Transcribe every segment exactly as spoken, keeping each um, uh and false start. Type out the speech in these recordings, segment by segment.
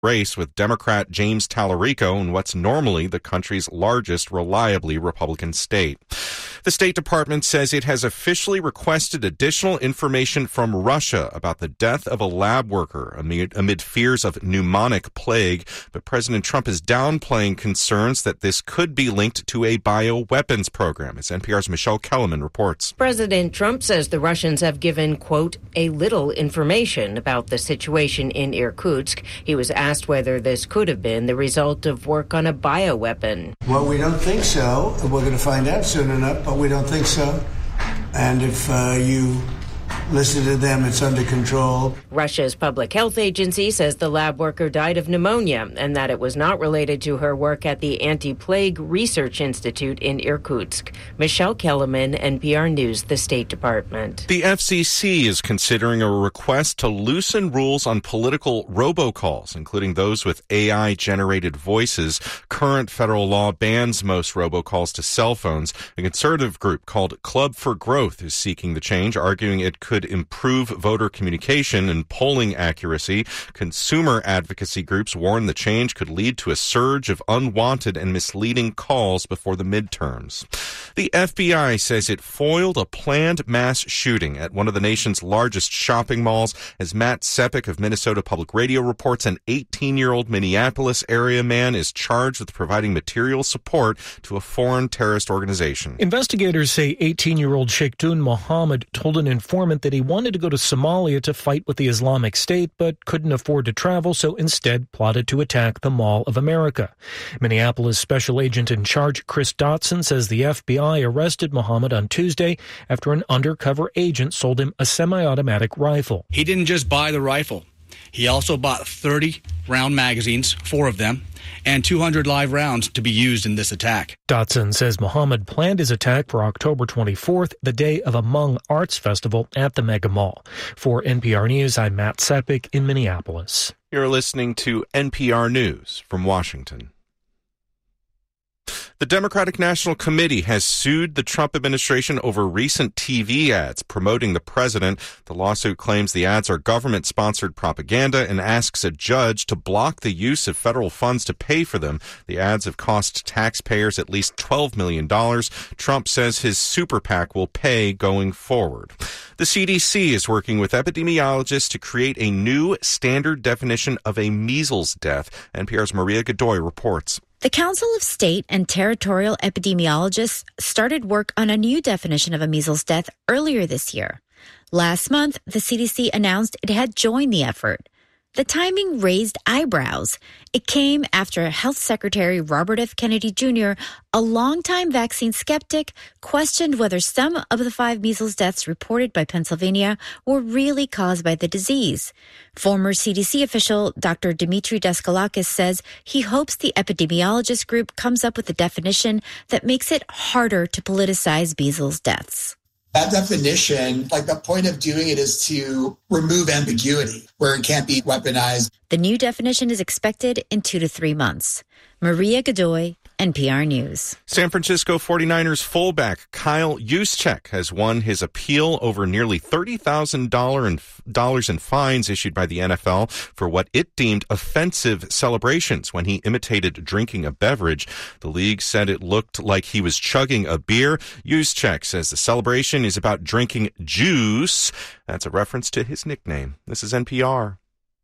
race with Democrat James Tallarico in what's normally the country's largest reliably Republican state. The State Department says it has officially requested additional information from Russia about the death of a lab worker amid, amid fears of pneumonic plague, but President Trump is downplaying concerns that this could be linked to a bioweapons program, as N P R's Michelle Kellerman reports. President Trump says the Russians have given, quote, a little information about the situation in Irkutsk. He was asked whether this could have been the result of work on a bioweapon. Well, we don't think so. We're going to find out soon enough, but we don't think so. And if uh, you listen to them, it's under control. Russia's public health agency says the lab worker died of pneumonia and that it was not related to her work at the Anti-Plague Research Institute in Irkutsk. Michelle Kellerman, N P R News, the State Department. The F C C is considering a request to loosen rules on political robocalls, including those with A I-generated voices. Current federal law bans most robocalls to cell phones. A conservative group called Club for Growth is seeking the change, arguing it could improve voter communication and polling accuracy. Consumer advocacy groups warn the change could lead to a surge of unwanted and misleading calls before the midterms. The F B I says it foiled a planned mass shooting at one of the nation's largest shopping malls. As Matt Sepik of Minnesota Public Radio reports, an eighteen-year-old Minneapolis area man is charged with providing material support to a foreign terrorist organization. Investigators say eighteen-year-old Sheikhtun Mohammed told an informant that he wanted to go to Somalia to fight with the Islamic State, but couldn't afford to travel, so instead plotted to attack the Mall of America. Minneapolis Special Agent in charge Chris Dotson says the F B I arrested Mohammed on Tuesday after an undercover agent sold him a semi-automatic rifle. He didn't just buy the rifle. He also bought thirty round magazines, four of them, and two hundred live rounds to be used in this attack. Dotson says Mohammed planned his attack for October twenty-fourth, the day of a Hmong Arts Festival at the Mega Mall. For N P R News, I'm Matt Sepik in Minneapolis. You're listening to N P R News from Washington. The Democratic National Committee has sued the Trump administration over recent T V ads promoting the president. The lawsuit claims the ads are government-sponsored propaganda and asks a judge to block the use of federal funds to pay for them. The ads have cost taxpayers at least twelve million dollars. Trump says his super PAC will pay going forward. The C D C is working with epidemiologists to create a new standard definition of a measles death. N P R's Maria Godoy reports. The Council of State and Territorial Epidemiologists started work on a new definition of a measles death earlier this year. Last month, the C D C announced it had joined the effort. The timing raised eyebrows. It came after Health Secretary Robert F. Kennedy Junior, a longtime vaccine skeptic, questioned whether some of the five measles deaths reported by Pennsylvania were really caused by the disease. Former C D C official Doctor Dimitri Daskalakis says he hopes the epidemiologist group comes up with a definition that makes it harder to politicize measles deaths. That definition, like the point of doing it is to remove ambiguity where it can't be weaponized. The new definition is expected in two to three months. Maria Godoy, N P R News. San Francisco forty-niners fullback Kyle Juszczyk has won his appeal over nearly thirty thousand dollars in fines issued by the N F L for what it deemed offensive celebrations when he imitated drinking a beverage. The league said it looked like he was chugging a beer. Juszczyk says the celebration is about drinking juice. That's a reference to his nickname. This is N P R.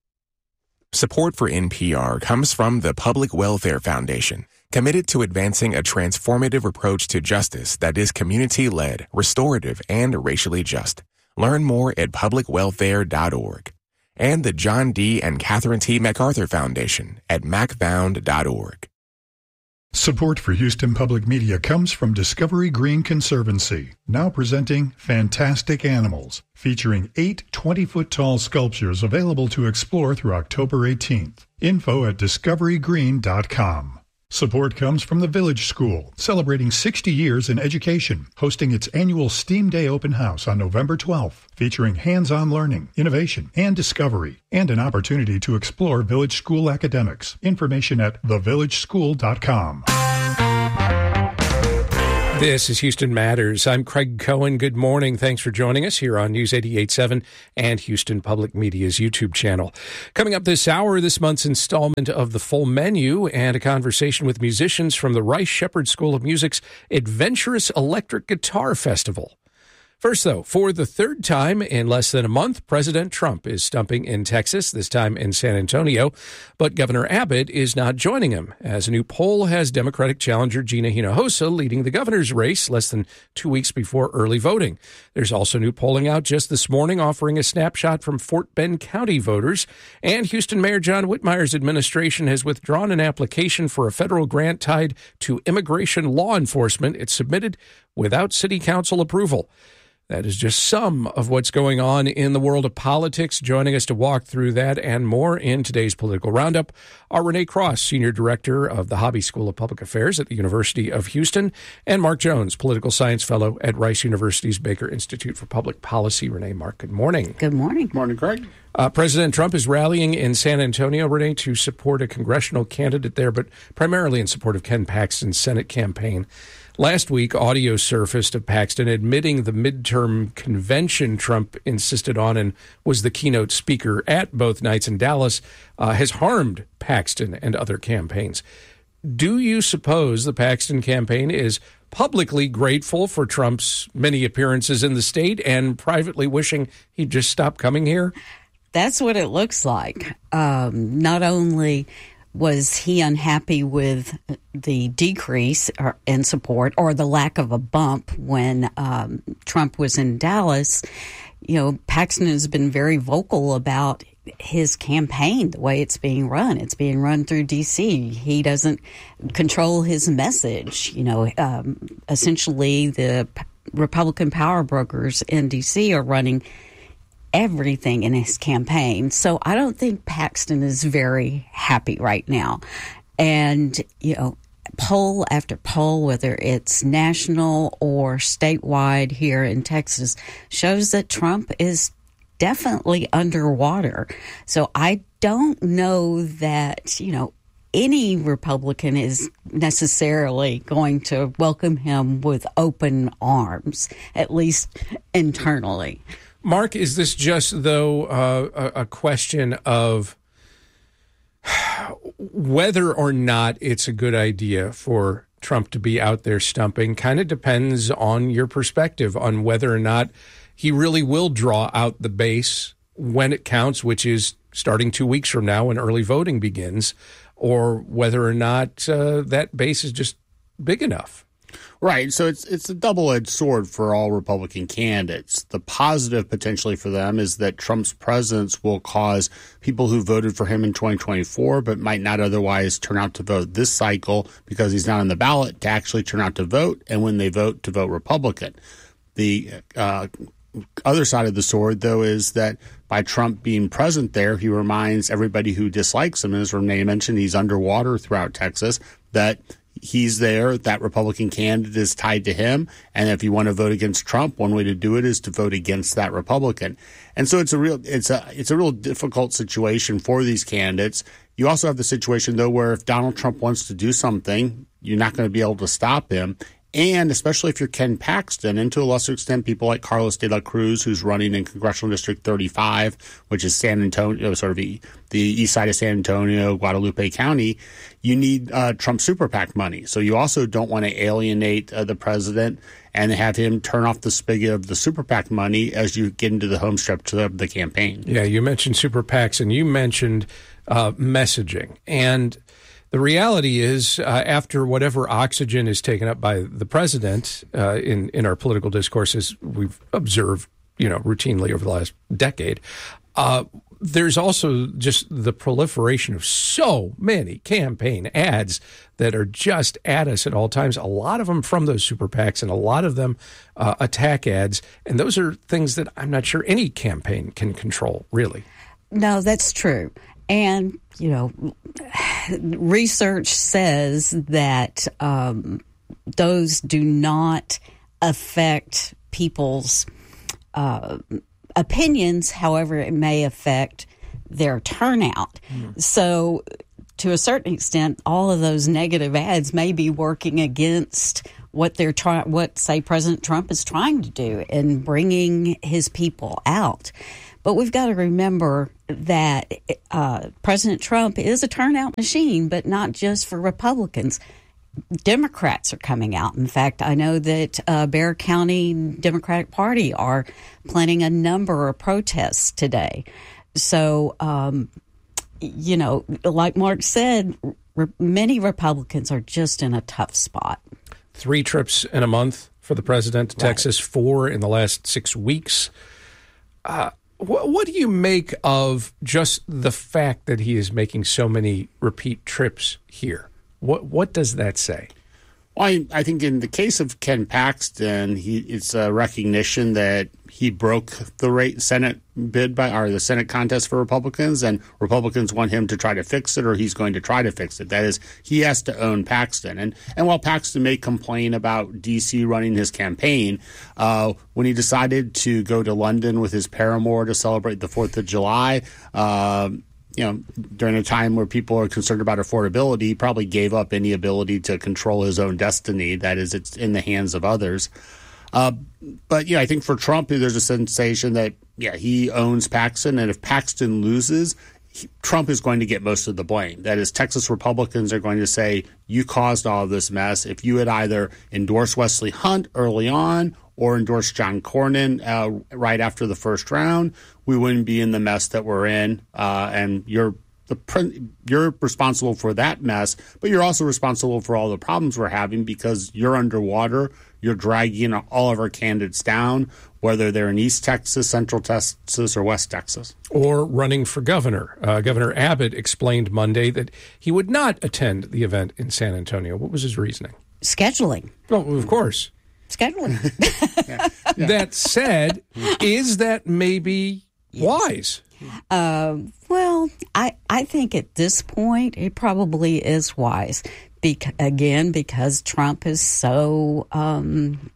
Support for N P R comes from the Public Welfare Foundation, committed to advancing a transformative approach to justice that is community-led, restorative, and racially just. Learn more at public welfare dot org. And the John D. and Catherine T. MacArthur Foundation at mac found dot org. Support for Houston Public Media comes from Discovery Green Conservancy, now presenting Fantastic Animals, featuring eight twenty-foot-tall sculptures available to explore through October eighteenth. Info at discovery green dot com. Support comes from the Village School, celebrating sixty years in education, hosting its annual STEAM Day open house on November twelfth, featuring hands-on learning, innovation, and discovery, and an opportunity to explore Village School academics. Information at the village school dot com. This is Houston Matters. I'm Craig Cohen. Good morning. Thanks for joining us here on News eighty-eight point seven and Houston Public Media's YouTube channel. Coming up this hour, this month's installment of The Full Menu and a conversation with musicians from the Rice Shepherd School of Music's Adventurous Electric Guitar Festival. First, though, for the third time in less than a month, President Trump is stumping in Texas, this time in San Antonio, but Governor Abbott is not joining him, as a new poll has Democratic challenger Gina Hinojosa leading the governor's race less than two weeks before early voting. There's also new polling out just this morning offering a snapshot from Fort Bend County voters, and Houston Mayor John Whitmire's administration has withdrawn an application for a federal grant tied to immigration law enforcement. It's submitted without city council approval. That is just some of what's going on in the world of politics. Joining us to walk through that and more in today's Political Roundup are Renee Cross, Senior Director of the Hobby School of Public Affairs at the University of Houston, and Mark Jones, Political Science Fellow at Rice University's Baker Institute for Public Policy. Renee, Mark, good morning. Good morning. Morning, Craig. Uh, President Trump is rallying in San Antonio, Renee, to support a congressional candidate there, but primarily in support of Ken Paxton's Senate campaign. Last week, audio surfaced of Paxton admitting the midterm convention Trump insisted on and was the keynote speaker at both nights in Dallas uh, has harmed Paxton and other campaigns. Do you suppose the Paxton campaign is publicly grateful for Trump's many appearances in the state and privately wishing he'd just stop coming here? That's what it looks like. Um, not only was he unhappy with the decrease in support or the lack of a bump when um, Trump was in Dallas, you know, Paxton has been very vocal about his campaign, the way it's being run. It's being run through D C. He doesn't control his message. You know, um, essentially the Republican power brokers in D C are running everything in his campaign. So I don't think Paxton is very happy right now. And, you know, poll after poll, whether it's national or statewide here in Texas, shows that Trump is definitely underwater. So I don't know that, you know, any Republican is necessarily going to welcome him with open arms, at least internally. Mark, is this just, though, uh, a question of whether or not it's a good idea for Trump to be out there stumping? Kind of depends on your perspective on whether or not he really will draw out the base when it counts, which is starting two weeks from now when early voting begins, or whether or not uh, that base is just big enough. Right. So it's it's a double-edged sword for all Republican candidates. The positive potentially for them is that Trump's presence will cause people who voted for him in twenty twenty-four but might not otherwise turn out to vote this cycle because he's not on the ballot to actually turn out to vote, and when they vote, to vote Republican. The uh, other side of the sword, though, is that by Trump being present there, he reminds everybody who dislikes him, as Renee mentioned, he's underwater throughout Texas, that he's there, that Republican candidate is tied to him, and if you want to vote against Trump, one way to do it is to vote against that Republican. And so it's a real it's a it's a real difficult situation for these candidates. You also have the situation, though, where if Donald Trump wants to do something, you're not going to be able to stop him. And especially if you're Ken Paxton, and to a lesser extent, people like Carlos de la Cruz, who's running in Congressional District thirty-five, which is San Antonio, sort of the, the east side of San Antonio, Guadalupe County, you need uh, Trump super PAC money. So you also don't want to alienate uh, the president and have him turn off the spigot of the super PAC money as you get into the home stretch of the campaign. Yeah, you mentioned super PACs, and you mentioned uh, messaging. And the reality is, uh, after whatever oxygen is taken up by the president uh, in in our political discourses, we've observed, you know, routinely over the last decade, uh, there's also just the proliferation of so many campaign ads that are just at us at all times. A lot of them from those super PACs, and a lot of them uh, attack ads, and those are things that I'm not sure any campaign can control, really. No, that's true. And, you know, research says that um, those do not affect people's uh, opinions. However, it may affect their turnout. Mm. So to a certain extent, all of those negative ads may be working against what they're trying, what say President Trump is trying to do in bringing his people out. But we've got to remember that uh, President Trump is a turnout machine, but not just for Republicans. Democrats are coming out. In fact, I know that uh, Bexar County Democratic Party are planning a number of protests today. So, um, you know, like Mark said, re- many Republicans are just in a tough spot. Three trips in a month for the president to right. Texas, four in the last six weeks. Uh, wh- what do you make of just the fact that he is making so many repeat trips here? What what does that say? Well, I, I think in the case of Ken Paxton, he, it's a recognition that he broke the rate Senate bid by or the Senate contest for Republicans, and Republicans want him to try to fix it, or he's going to try to fix it. That is, he has to own Paxton. And and while Paxton may complain about D C running his campaign, uh, when he decided to go to London with his paramour to celebrate the Fourth of July, uh, you know, during a time where people are concerned about affordability, he probably gave up any ability to control his own destiny. That is, it's in the hands of others. Uh, but, yeah, I think for Trump, there's a sensation that, yeah, he owns Paxton. And if Paxton loses, he, Trump is going to get most of the blame. That is, Texas Republicans are going to say, you caused all of this mess. If you had either endorsed Wesley Hunt early on or endorsed John Cornyn uh, right after the first round, we wouldn't be in the mess that we're in. Uh, and you're the you're responsible for that mess, but you're also responsible for all the problems we're having because you're underwater. You're dragging all of our candidates down, whether they're in East Texas, Central Texas, or West Texas. Or running for governor. Uh, Governor Abbott explained Monday that he would not attend the event in San Antonio. What was his reasoning? Scheduling. Oh, of course. Scheduling. yeah. Yeah. That said, is that maybe yes. wise? Uh, well, I, I think at this point it probably is wise. Be- again, because Trump is so um,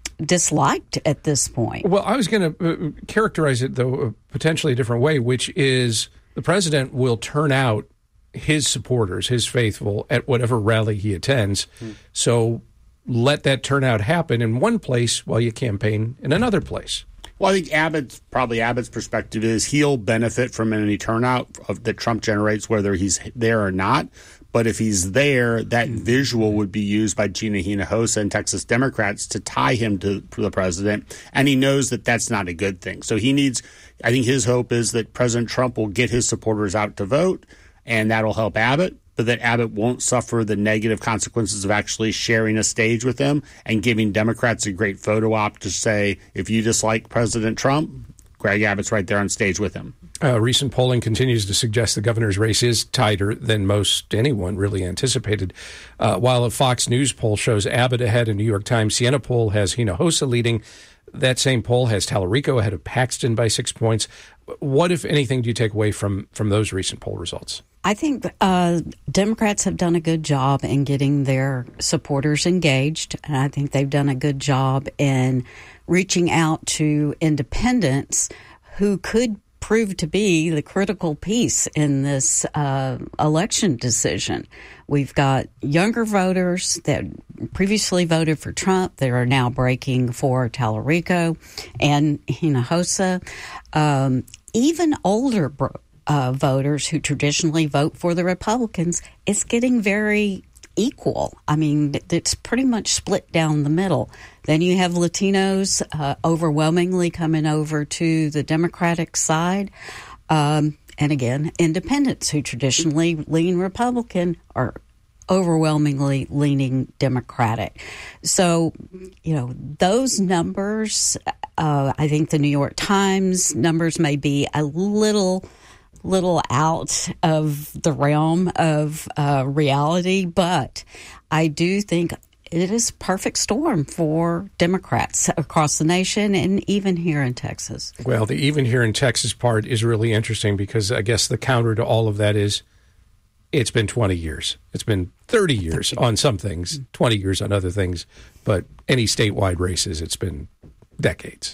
disliked at this point. Well, I was going to uh, characterize it, though, a potentially a different way, which is the president will turn out his supporters, his faithful, at whatever rally he attends. Hmm. So let that turnout happen in one place while you campaign in another place. Well, I think Abbott's, probably Abbott's perspective is he'll benefit from any turnout of, that Trump generates, whether he's there or not. But if he's there, that visual would be used by Gina Hinojosa and Texas Democrats to tie him to, to the president. And he knows that that's not a good thing. So he needs, I think his hope is that President Trump will get his supporters out to vote, and that'll help Abbott, but that Abbott won't suffer the negative consequences of actually sharing a stage with them and giving Democrats a great photo op to say, if you dislike President Trump, Greg Abbott's right there on stage with him. Uh, recent polling continues to suggest the governor's race is tighter than most anyone really anticipated. Uh, while a Fox News poll shows Abbott ahead, a New York Times Siena poll has Hinojosa leading. That same poll has Tallarico ahead of Paxton by six points. What, if anything, do you take away from, from those recent poll results? I think uh, Democrats have done a good job in getting their supporters engaged, and I think they've done a good job in reaching out to independents who could prove to be the critical piece in this uh, election decision. We've got younger voters that previously voted for Trump that are now breaking for Tallarico and Hinojosa. Um, even older bro- uh, voters who traditionally vote for the Republicans, it's getting very equal. I mean, it's pretty much split down the middle. Then you have Latinos uh, overwhelmingly coming over to the Democratic side. Um, and again, independents who traditionally lean Republican are overwhelmingly leaning Democratic. So, you know, those numbers, uh, I think the New York Times numbers may be a little little out of the realm of uh, reality, but I do think it is a perfect storm for Democrats across the nation and even here in Texas. Well, the even here in Texas part is really interesting because I guess the counter to all of that is it's been twenty years. It's been thirty years on some things, twenty years on other things, but any statewide races, it's been decades.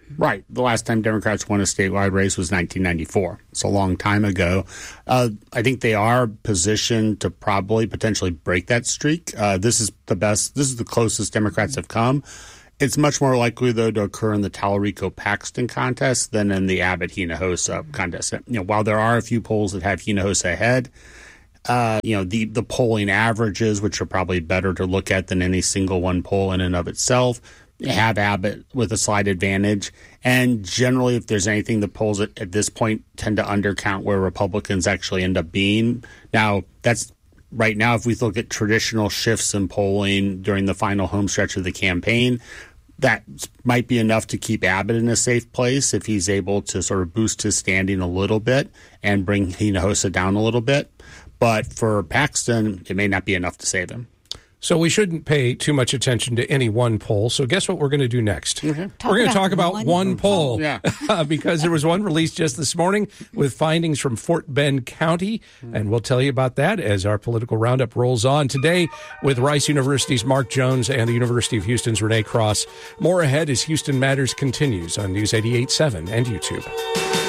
Right. The last time Democrats won a statewide race was nineteen ninety-four. It's a long time ago. Uh, I think they are positioned to probably potentially break that streak. Uh, this is the best. This is the closest Democrats have come. It's much more likely, though, to occur in the Talarico-Paxton contest than in the Abbott-Hinojosa contest. You know, while there are a few polls that have Hinojosa ahead, uh, you know, the, the polling averages, which are probably better to look at than any single one poll in and of itself, have Abbott with a slight advantage. And generally, if there's anything, the polls at, at this point tend to undercount where Republicans actually end up being. Now, that's right now, if we look at traditional shifts in polling during the final home stretch of the campaign, that might be enough to keep Abbott in a safe place if he's able to sort of boost his standing a little bit and bring Hinojosa down a little bit. But for Paxton, it may not be enough to save him. So we shouldn't pay too much attention to any one poll. So guess what we're going to do next? Mm-hmm. We're going to talk about one, one poll. Yeah. Because there was one released just this morning with findings from Fort Bend County. And we'll tell you about that as our political roundup rolls on today with Rice University's Mark Jones and the University of Houston's Renee Cross. More ahead as Houston Matters continues on News eighty-eight point seven and YouTube.